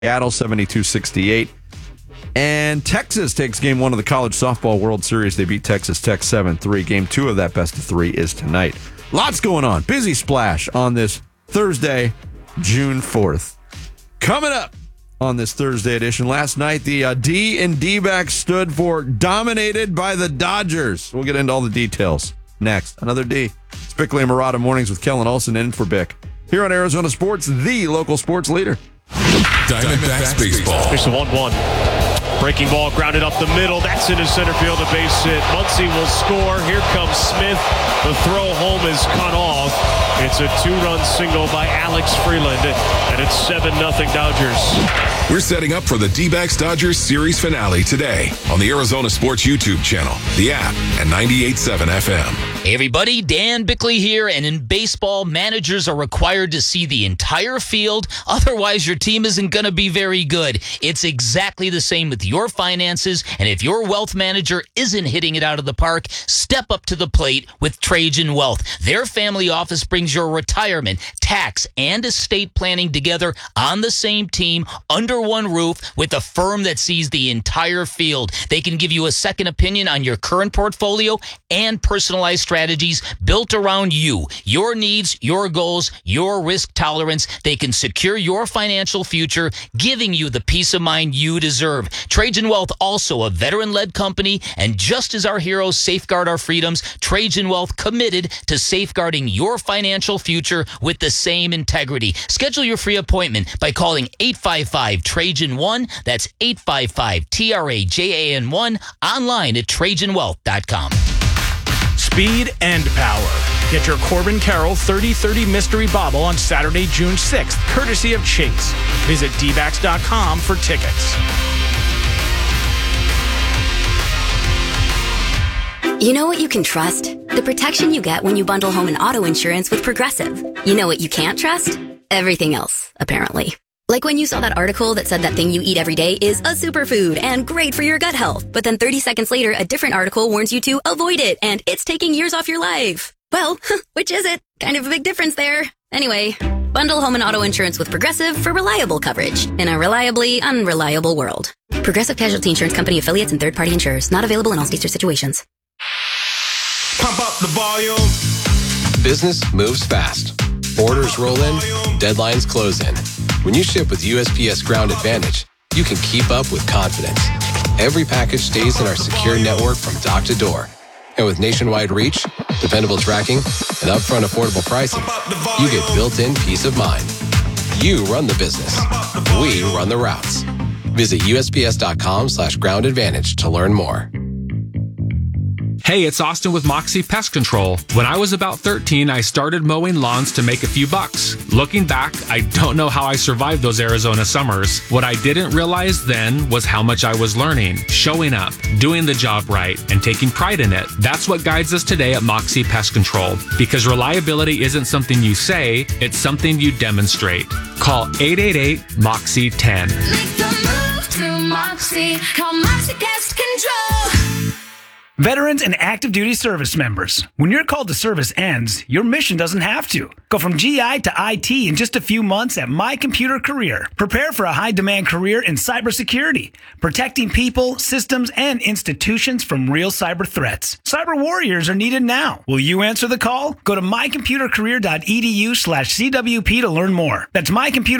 Seattle 72-68. And Texas takes game one of the College Softball World Series. They beat Texas Tech 7-3. Game two of that best of three is tonight. Lots going on. Busy splash on this Thursday, June 4th. Coming up on this Thursday edition, last night the D and D-backs stood for dominated by the Dodgers. We'll get into all the details next. Another D. It's Bickley and Murata Mornings with Kellen Olson in for Bick. Here on Arizona Sports, the local sports leader. Diamondbacks baseball. There's the 1-1. Breaking ball grounded up the middle. That's into center field. A base hit. Muncy will score. Here comes Smith. The throw home is cut off. It's a 2-run single by Alex Freeland. And it's 7-0 Dodgers. We're setting up for the D-backs Dodgers series finale today on the Arizona Sports YouTube channel, the app, and 98.7 FM. Hey everybody, Dan Bickley here, and in baseball, managers are required to see the entire field, otherwise your team isn't going to be very good. It's exactly the same with your finances, and if your wealth manager isn't hitting it out of the park, step up to the plate with Trajan Wealth. Their family office brings your retirement, tax, and estate planning together on the same team, under one roof, with a firm that sees the entire field. They can give you a second opinion on your current portfolio and personalized strategies built around you, your needs, your goals, your risk tolerance. They can secure your financial future, giving you the peace of mind you deserve. Trajan Wealth, also a veteran-led company, and just as our heroes safeguard our freedoms, Trajan Wealth committed to safeguarding your financial future with the same integrity. Schedule your free appointment by calling 855-TRAJAN-1. That's 855-TRAJAN-1, online at TrajanWealth.com. Speed and power. Get your Corbin Carroll 30-30 mystery bobble on Saturday, June 6th, courtesy of Chase. Visit dbacks.com for tickets. You know what you can trust? The protection you get when you bundle home and auto insurance with Progressive. You know what you can't trust? Everything else, apparently. Like when you saw that article that said that thing you eat every day is a superfood and great for your gut health. But then 30 seconds later, a different article warns you to avoid it and it's taking years off your life. Well, which is it? Kind of a big difference there. Anyway, bundle home and auto insurance with Progressive for reliable coverage in a reliably unreliable world. Progressive Casualty Insurance Company affiliates and third-party insurers. Not available in all states or situations. Pump up the volume. Business moves fast. Orders roll in, deadlines close in. When you ship with USPS Ground Advantage, you can keep up with confidence. Every package stays in our secure network from dock to door. And with nationwide reach, dependable tracking, and upfront affordable pricing, you get built-in peace of mind. You run the business. We run the routes. Visit USPS.com/Ground Advantage to learn more. Hey, it's Austin with Moxie Pest Control. When I was about 13, I started mowing lawns to make a few bucks. Looking back, I don't know how I survived those Arizona summers. What I didn't realize then was how much I was learning, showing up, doing the job right, and taking pride in it. That's what guides us today at Moxie Pest Control. Because reliability isn't something you say, it's something you demonstrate. Call 888-MOXIE-10. Make the move to Moxie. Call Moxie Pest Control. Veterans and active duty service members. When your call to service ends, your mission doesn't have to. Go from GI to IT in just a few months at My Computer Career. Prepare for a high-demand career in cybersecurity, protecting people, systems, and institutions from real cyber threats. Cyber warriors are needed now. Will you answer the call? Go to mycomputercareer.edu/CWP to learn more. That's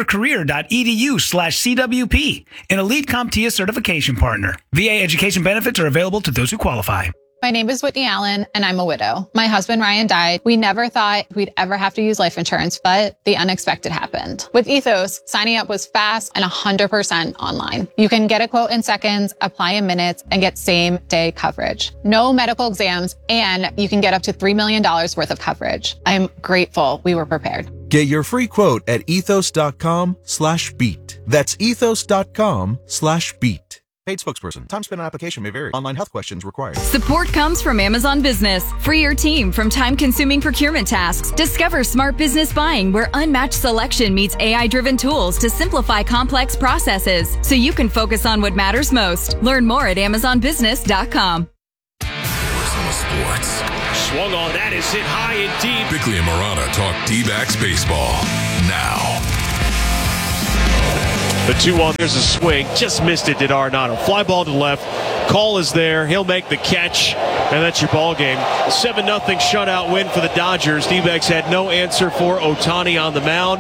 mycomputercareer.edu/CWP, an Elite CompTIA certification partner. VA education benefits are available to those who qualify. My name is Whitney Allen, and I'm a widow. My husband, Ryan, died. We never thought we'd ever have to use life insurance, but the unexpected happened. With Ethos, signing up was fast and 100% online. You can get a quote in seconds, apply in minutes, and get same-day coverage. No medical exams, and you can get up to $3 million worth of coverage. I'm grateful we were prepared. Get your free quote at ethos.com/beat. That's ethos.com/beat. Paid spokesperson. Time spent on application may vary. Online health questions required. Support comes from Amazon Business. Free your team from time-consuming procurement tasks. Discover smart business buying where unmatched selection meets AI-driven tools to simplify complex processes so you can focus on what matters most. Learn more at AmazonBusiness.com. Arizona Sports. Swung on, that is hit high and deep. Bickley and Murata talk D-backs baseball now. The 2-1, there's a swing. Just missed it, did Arenado. Fly ball to left. Call is there. He'll make the catch, and that's your ball game. 7-0 shutout win for the Dodgers. D-backs had no answer for Ohtani on the mound.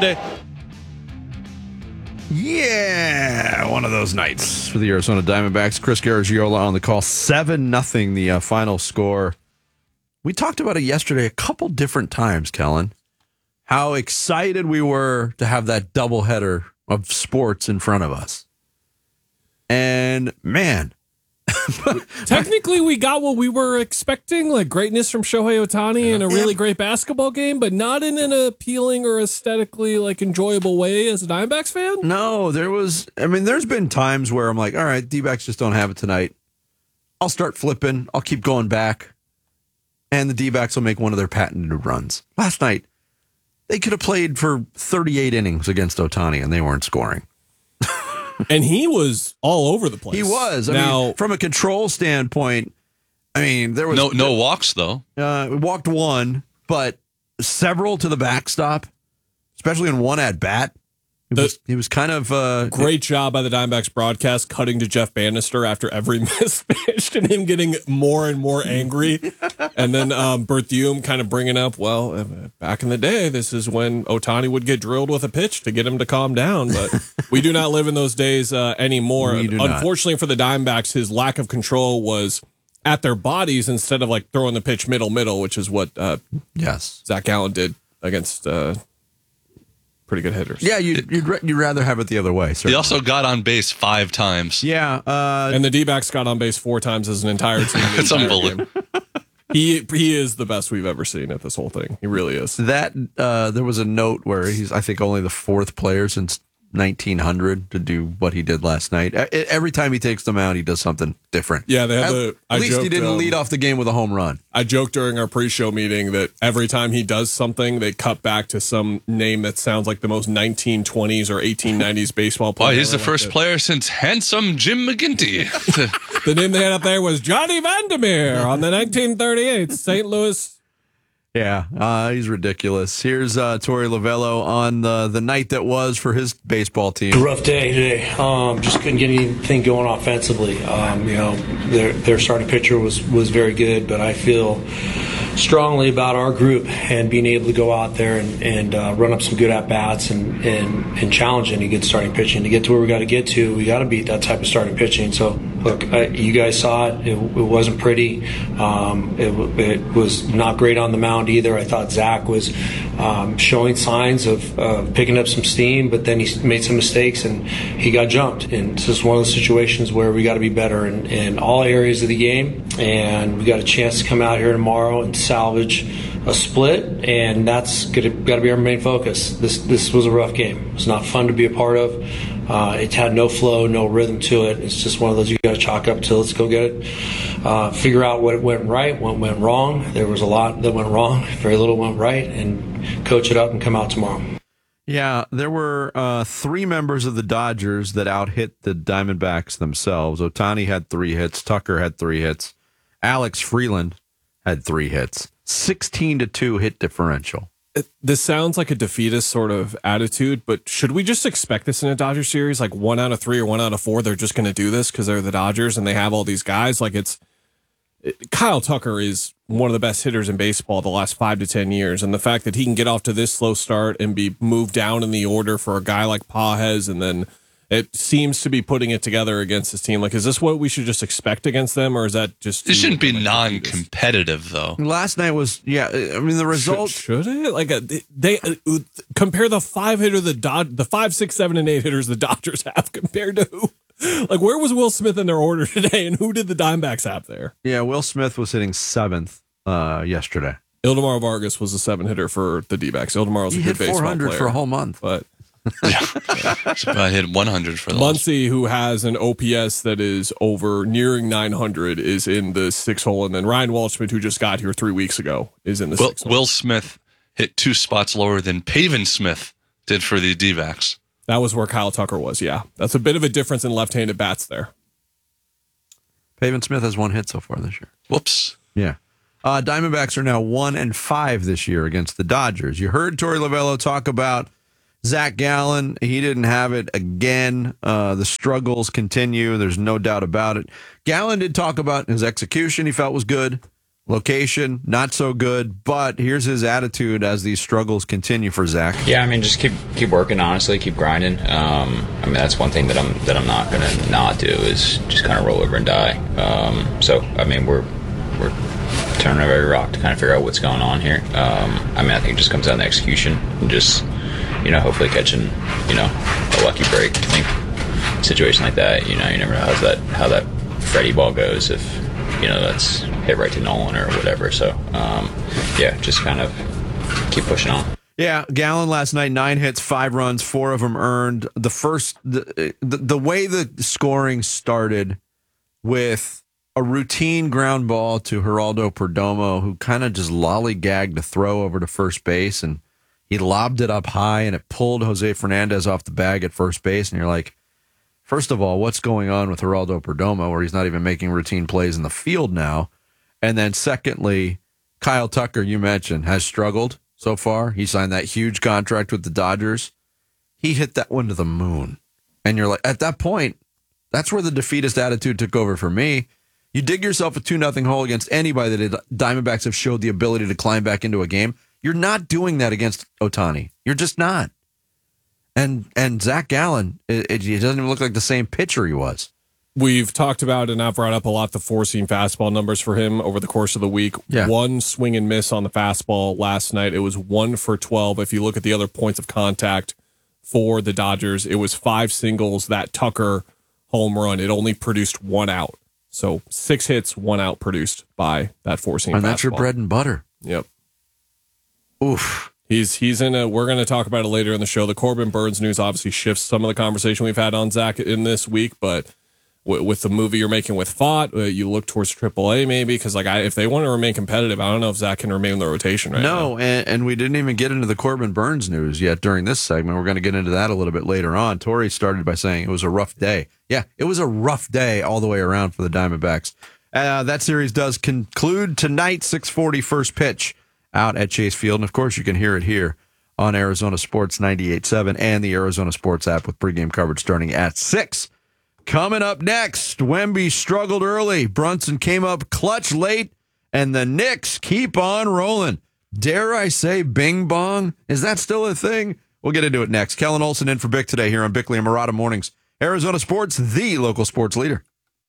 Yeah, one of those nights for the Arizona Diamondbacks. Chris Garagiola on the call. 7-0 the final score. We talked about it yesterday a couple different times, Kellen. How excited we were to have that doubleheader of sports in front of us. And, man. Technically, we got what we were expecting, like greatness from Shohei Ohtani and a really great basketball game, but not in an appealing or aesthetically like enjoyable way as a Diamondbacks fan. No, there's been times where I'm like, all right, D-backs just don't have it tonight. I'll start flipping. I'll keep going back. And the D-backs will make one of their patented runs. Last night, they could have played for 38 innings against Ohtani, and they weren't scoring. And he was all over the place. He was. I mean, from a control standpoint, there was no walks though. Walked one, but several to the backstop, especially in one at bat. He was kind of great job by the Diamondbacks broadcast cutting to Jeff Bannister after every missed pitch and him getting more and more angry. And then Berthiaume kind of bringing up, well, back in the day, this is when Ohtani would get drilled with a pitch to get him to calm down. But we do not live in those days anymore. Unfortunately for the Diamondbacks, his lack of control was at their bodies instead of like throwing the pitch middle, which is what Zach Gallen did against pretty good hitters. Yeah, you'd rather have it the other way. Certainly. He also got on base 5 times. Yeah. And the D-backs got on base 4 times as an entire team. It's unbelievable. He is the best we've ever seen at this whole thing. He really is. That there was a note where he's, I think, only the 4th player since 1900 to do what he did last night. Every time he takes them out, he does something different. Yeah, they have at least he didn't lead off the game with a home run. I joked during our pre-show meeting that every time he does something, they cut back to some name that sounds like the most 1920s or 1890s baseball player. Oh, he's the first player since handsome Jim McGinty. The name they had up there was Johnny Vandermeer on the 1938 St. Louis. Yeah, he's ridiculous. Here's Torey Lovullo on the night that was for his baseball team. Rough day today. Just couldn't get anything going offensively. Their starting pitcher was very good, but I feel strongly about our group and being able to go out there and run up some good at-bats and challenge any good starting pitching. To get to where we got to get to, we got to beat that type of starting pitching. So, look, you guys saw it. It wasn't pretty. It was not great on the mound either. I thought Zach was showing signs of picking up some steam, but then he made some mistakes and he got jumped. And it's just one of those situations where we got to be better in all areas of the game. And we got a chance to come out here tomorrow and salvage a split, and that's got to be our main focus. This was a rough game. It was not fun to be a part of. It had no flow, no rhythm to it. It's just one of those you got to chalk up to. Let's go get it. Figure out what went right, what went wrong. There was a lot that went wrong. Very little went right, and coach it up and come out tomorrow. Yeah, there were 3 members of the Dodgers that out-hit the Diamondbacks themselves. Ohtani had 3 hits. Tucker had 3 hits. Alex Freeland had 3 hits. 16-2 hit differential. This sounds like a defeatist sort of attitude, but should we just expect this in a Dodgers series? Like 1 out of 3 or 1 out of 4, they're just going to do this because they're the Dodgers and they have all these guys. Like Kyle Tucker is one of the best hitters in baseball the last 5 to 10 years. And the fact that he can get off to this slow start and be moved down in the order for a guy like Pages, and then it seems to be putting it together against his team. Like, is this what we should just expect against them, or is that just... It shouldn't be non-competitive, though. Last night was, the result... Should it? Like, they compare the 5-hitter, the 5, 6, 7, and 8 hitters the Dodgers have compared to who? Like, where was Will Smith in their order today, and who did the Diamondbacks have there? Yeah, Will Smith was hitting 7th yesterday. Ildemar Vargas was a 7-hitter for the D-backs. Ildemar was a good baseball player. He hit 400 for a whole month. But... So I hit 100 for the Muncy, who has an OPS that is nearing 900, is in the 6th hole, and then Ryan Waldschmidt, who just got here 3 weeks ago, is in the 6th hole. Will Smith hit 2 spots lower than Pavin Smith did for the D-backs. That was where Kyle Tucker was. Yeah, that's a bit of a difference in left-handed bats there. Pavin Smith has 1 hit so far this year. Whoops. Yeah. Diamondbacks are now 1-5 this year against the Dodgers. You heard Torey Lovullo talk about Zach Gallen, he didn't have it again. The struggles continue. There's no doubt about it. Gallen did talk about his execution. He felt was good. Location, not so good. But here's his attitude as these struggles continue for Zach. Yeah, I mean, just keep working. Honestly, keep grinding. I mean, that's one thing that I'm not gonna not do is just kind of roll over and die. So I mean, we're turning over every rock to kind of figure out what's going on here. I mean, I think it just comes down to execution and just, hopefully catching, a lucky break. I think a situation like that, you never know how that Freddie ball goes if, that's hit right to Nolan or whatever. So, just kind of keep pushing on. Yeah, Gallen last night, 9 hits, 5 runs, 4 of them earned. The way the scoring started with a routine ground ball to Geraldo Perdomo, who kind of just lollygagged a throw over to first base, and he lobbed it up high, and it pulled Jose Fernandez off the bag at first base, and you're like, first of all, what's going on with Geraldo Perdomo, where he's not even making routine plays in the field now? And then secondly, Kyle Tucker, you mentioned, has struggled so far. He signed that huge contract with the Dodgers. He hit that one to the moon. And you're like, at that point, that's where the defeatist attitude took over for me. You dig yourself a 2-0 hole against anybody that the Diamondbacks have showed the ability to climb back into a game. You're not doing that against Ohtani. You're just not. And Zach Gallen, it doesn't even look like the same pitcher he was. We've talked about, and I've brought up a lot, the 4-seam fastball numbers for him over the course of the week. Yeah. 1 swing and miss on the fastball last night. It was 1 for 12. If you look at the other points of contact for the Dodgers, it was 5 singles. That Tucker home run, it only produced 1 out. So 6 hits, 1 out produced by that 4-seam fastball. And that's your bread and butter. Yep. Oof. He's in a, we're going to talk about it later in the show. The Corbin Burnes news obviously shifts some of the conversation we've had on Zach in this week, but with the movie you're making with Fott, you look towards AAA maybe, because if they want to remain competitive, I don't know if Zach can remain in the rotation right now. No, and we didn't even get into the Corbin Burnes news yet during this segment. We're going to get into that a little bit later on. Torrey started by saying it was a rough day. Yeah, it was a rough day all the way around for the Diamondbacks. That series does conclude tonight, 6:40 first pitch out at Chase Field. And, of course, you can hear it here on Arizona Sports 98.7 and the Arizona Sports app with pregame coverage starting at 6. Coming up next, Wemby struggled early. Brunson came up clutch late, and the Knicks keep on rolling. Dare I say bing bong? Is that still a thing? We'll get into it next. Kellen Olson in for Bick today here on Bickley and Murata Mornings. Arizona Sports, the local sports leader.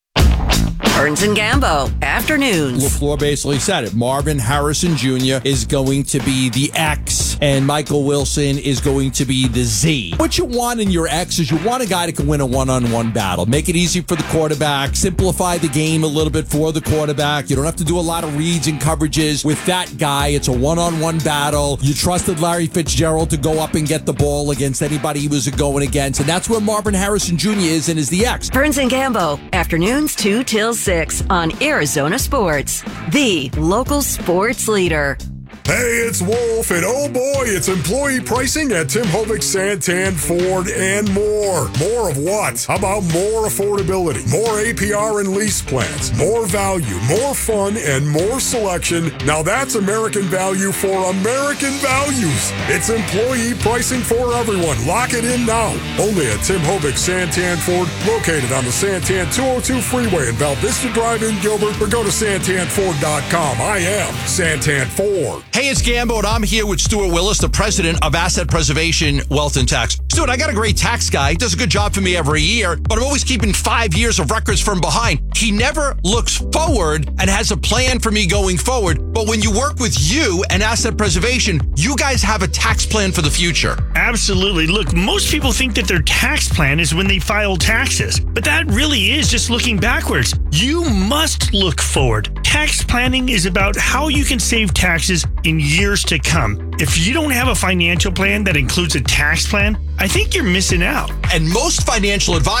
Burns and Gambo, afternoons. LaFleur basically said it. Marvin Harrison Jr. is going to be the X, and Michael Wilson is going to be the Z. What you want in your X is you want a guy that can win a one-on-one battle. Make it easy for the quarterback. Simplify the game a little bit for the quarterback. You don't have to do a lot of reads and coverages with that guy. It's a one-on-one battle. You trusted Larry Fitzgerald to go up and get the ball against anybody he was going against, and that's where Marvin Harrison Jr. is and is the X. Burns and Gambo, afternoons 2 till 6 on Arizona Sports, the local sports leader. Hey, it's Wolf, and oh boy, it's employee pricing at Tim Hovick, Santan, Ford, and more. More of what? How about more affordability, more APR and lease plans, more value, more fun, and more selection? Now that's American value for American values. It's employee pricing for everyone. Lock it in now. Only at Tim Hovick, Santan, Ford, located on the Santan 202 freeway in Val Vista Drive in Gilbert, or go to santanford.com. I am Santan Ford. Hey, it's Gambo, and I'm here with Stuart Willis, the president of Asset Preservation Wealth and Tax. Stuart, I got a great tax guy. He does a good job for me every year, but I'm always keeping 5 years of records from behind. He never looks forward and has a plan for me going forward. But when you work with you and Asset Preservation, you guys have a tax plan for the future. Absolutely. Look, most people think that their tax plan is when they file taxes, but that really is just looking backwards. You must look forward. Tax planning is about how you can save taxes in years to come. If you don't have a financial plan that includes a tax plan, I think you're missing out. And most financial advisors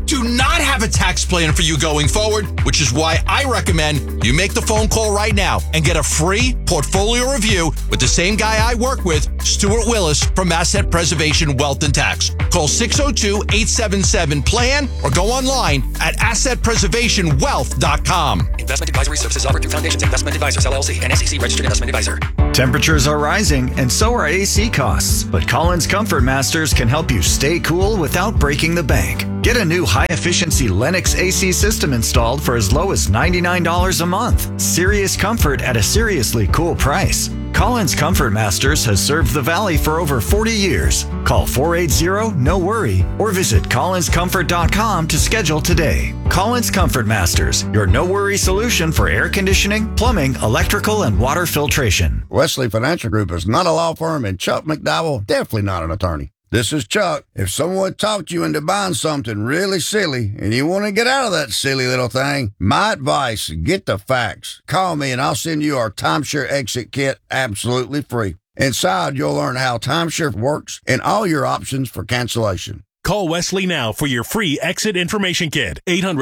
do not have a tax plan for you going forward, which is why I recommend you make the phone call right now and get a free portfolio review with the same guy I work with, Stuart Willis from Asset Preservation Wealth and Tax. Call 602-877-PLAN or go online at assetpreservationwealth.com. Investment advisory services offered through Foundations Investment Advisors, LLC, an SEC registered investment advisor. Temperatures are rising, and so are AC costs. But Collins Comfort Masters can help you stay cool without breaking the bank. Get a new high-efficiency Lennox AC system installed for as low as $99 a month. Serious comfort at a seriously cool price. Collins Comfort Masters has served the Valley for over 40 years. Call 480-NO-WORRY or visit collinscomfort.com to schedule today. Collins Comfort Masters, your no-worry solution for air conditioning, plumbing, electrical, and water filtration. Wesley Financial Group is not a law firm, and Chuck McDowell definitely not an attorney. This is Chuck. If someone talked you into buying something really silly and you want to get out of that silly little thing, my advice, get the facts. Call me and I'll send you our timeshare exit kit absolutely free. Inside, you'll learn how timeshare works and all your options for cancellation. Call Wesley now for your free exit information kit.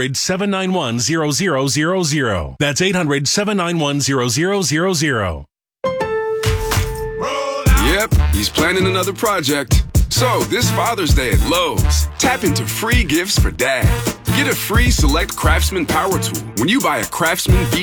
800-791-0000. That's 800-791-0000. Yep, he's planning another project. So, this Father's Day at Lowe's, tap into free gifts for Dad. Get a free Select Craftsman Power Tool when you buy a Craftsman